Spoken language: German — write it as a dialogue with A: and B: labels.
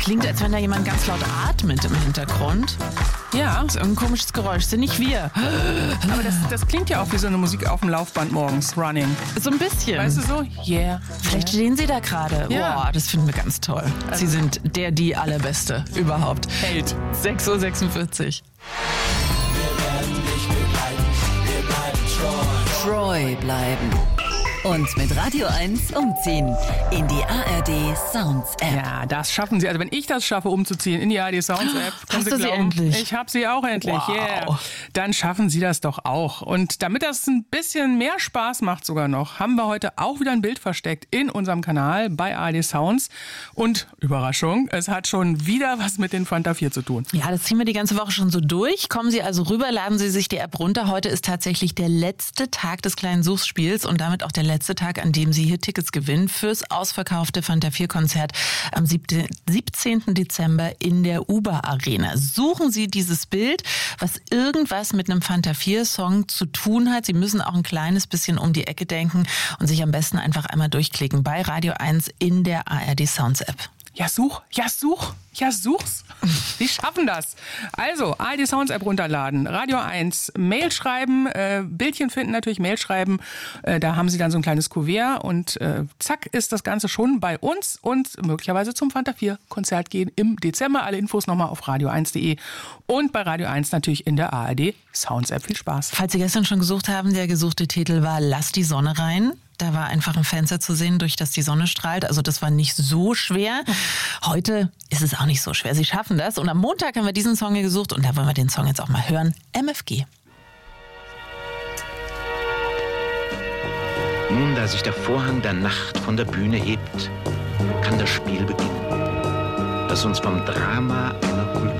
A: klingt, als wenn da jemand ganz laut atmet im Hintergrund.
B: Ja.
A: Das ist irgendein komisches Geräusch, sind nicht wir.
B: Aber das klingt ja auch wie so eine Musik auf dem Laufband morgens, Running.
A: So ein bisschen.
B: Weißt du so? Yeah.
A: Vielleicht stehen Sie da gerade.
B: Ja.
A: Boah, das finden wir ganz toll. Sie sind die allerbeste überhaupt.
B: Held.
A: 6:46 Uhr.
C: Treu bleiben. Und mit Radio 1 umziehen in die ARD Sounds App.
B: Ja, das schaffen Sie. Also wenn ich das schaffe, umzuziehen in die ARD Sounds App, können
A: Hast
B: Sie
A: du sie
B: glauben,
A: endlich?
B: ich habe sie auch endlich.
A: Wow.
B: Yeah. Dann schaffen Sie das doch auch. Und damit das ein bisschen mehr Spaß macht sogar noch, haben wir heute auch wieder ein Bild versteckt in unserem Kanal bei ARD Sounds. Und Überraschung, es hat schon wieder was mit den Fanta 4 zu tun.
A: Ja, das ziehen wir die ganze Woche schon so durch. Kommen Sie also rüber, laden Sie sich die App runter. Heute ist tatsächlich der letzte Tag des kleinen Suchspiels und damit auch der letzte Tag, an dem Sie hier Tickets gewinnen fürs ausverkaufte Fanta 4 Konzert am 17. Dezember in der Uber Arena. Suchen Sie dieses Bild, was irgendwas mit einem Fanta 4 Song zu tun hat. Sie müssen auch ein kleines bisschen um die Ecke denken und sich am besten einfach einmal durchklicken bei Radio 1 in der ARD Sounds App.
B: Ja, such's. Sie schaffen das. Also, ARD Sounds App runterladen, Radio 1, Mail schreiben, Bildchen finden natürlich, Mail schreiben. Da haben Sie dann so ein kleines Kuvert und zack ist das Ganze schon bei uns und möglicherweise zum Fanta 4 Konzert gehen im Dezember. Alle Infos nochmal auf radio1.de und bei Radio 1 natürlich in der ARD Sounds App. Viel Spaß.
A: Falls Sie gestern schon gesucht haben, der gesuchte Titel war Lass die Sonne rein. Da war einfach ein Fenster zu sehen, durch das die Sonne strahlt. Also das war nicht so schwer. Heute ist es auch nicht so schwer. Sie schaffen das. Und am Montag haben wir diesen Song hier gesucht. Und da wollen wir den Song jetzt auch mal hören. MFG.
D: Nun, da sich der Vorhang der Nacht von der Bühne hebt, kann das Spiel beginnen, das uns vom Drama einer Kultur